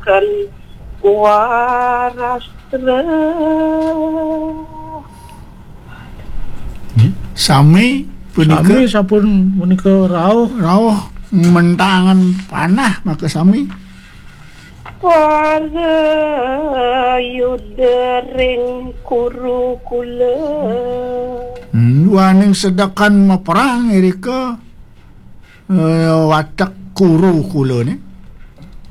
bukan warastra. Sami Sami sampun menika rawuh mentangan panah maka sami Yudering kuru kula. waning sedakan maperang irika watak kuru kula ni